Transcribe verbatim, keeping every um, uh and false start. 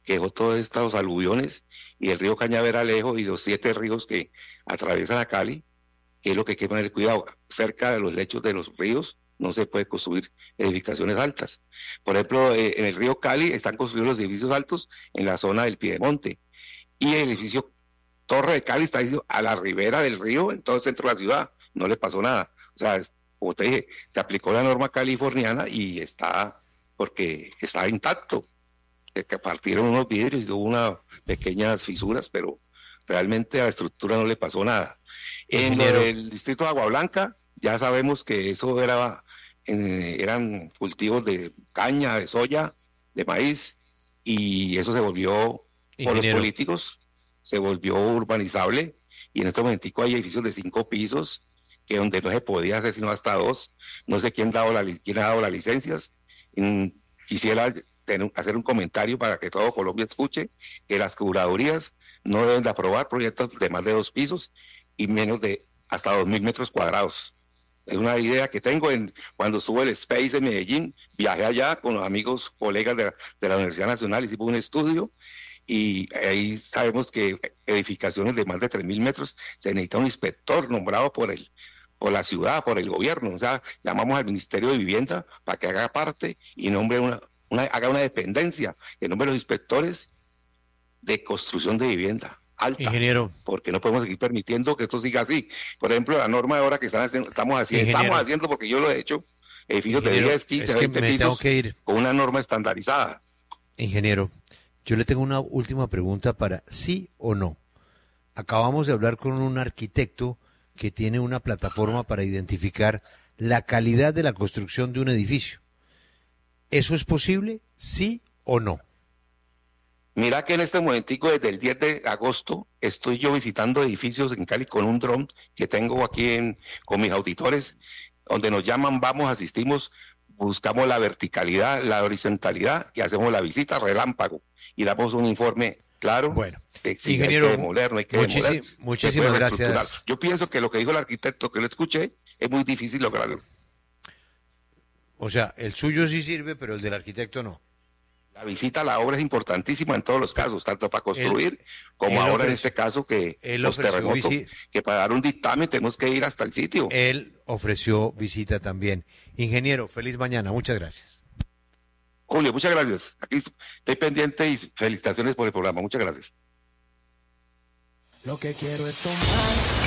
que dejó todos estos aluviones y el río Cañaveralejo y los siete ríos que atraviesan a Cali, que es lo que hay que tener cuidado. Cerca de los lechos de los ríos no se puede construir edificaciones altas. Por ejemplo, eh, en el río Cali están construidos los edificios altos en la zona del Piedemonte, y el edificio Torre de Cali está a la ribera del río, en todo el centro de la ciudad, no le pasó nada. O sea, es- como te dije, se aplicó la norma californiana y está, porque está intacto. Es que partieron unos vidrios y hubo unas pequeñas fisuras, pero realmente a la estructura no le pasó nada. En lo Ingeniero, del distrito de Agua Blanca, ya sabemos que eso era, eh, eran cultivos de caña, de soya, de maíz, y eso se volvió, por los ingeniero, políticos, se volvió urbanizable, y en este momentico hay edificios de cinco pisos, que donde no se podía hacer sino hasta dos. No sé quién, dado la, li- quién ha dado las licencias. Mm, Quisiera tener- hacer un comentario para que todo Colombia escuche que las curadurías no deben de aprobar proyectos de más de dos pisos y menos de hasta dos mil metros cuadrados. Es una idea que tengo. En, cuando estuvo el Space en Medellín, viajé allá con los amigos, colegas de, la- de la Universidad Nacional, hicimos un estudio y ahí sabemos que edificaciones de más de tres mil metros se necesita un inspector nombrado por el, por la ciudad, por el gobierno. O sea, llamamos al Ministerio de Vivienda para que haga parte y nombre una, una, haga una dependencia, que nombre los inspectores de construcción de vivienda alta, ingeniero, porque no podemos seguir permitiendo que esto siga así. Por ejemplo, la norma de ahora que están haciendo, estamos haciendo, estamos ingeniero, haciendo, porque yo lo he hecho, edificios de ingeniero, diez, quince, es que veinte me tengo pisos que ir. con una norma estandarizada. Ingeniero, yo le tengo una última pregunta para sí o no. Acabamos de hablar con un arquitecto que tiene una plataforma para identificar la calidad de la construcción de un edificio. ¿Eso es posible? ¿Sí o no? Mira que en este momentico, desde el diez de agosto, estoy yo visitando edificios en Cali con un dron que tengo aquí en, con mis auditores, donde nos llaman, vamos, asistimos, buscamos la verticalidad, la horizontalidad y hacemos la visita relámpago y damos un informe claro Bueno, de si hay que ingeniero, demoler, no hay que demoler, muchísi- se puede muchísimas reestructurar. gracias. Yo pienso que lo que dijo el arquitecto que lo escuché es muy difícil lograrlo. O sea, el suyo sí sirve, pero el del arquitecto no. La visita a la obra es importantísima en todos los casos, tanto para Él, construir como él ahora en ofreció, este caso que él los ofreció terremotos, visi- que para dar un dictamen tenemos que ir hasta el sitio. él ofreció visita también. Ingeniero, feliz mañana. Muchas gracias. Julio, muchas gracias. Aquí estoy pendiente y felicitaciones por el programa. Muchas gracias. Lo que quiero es tomar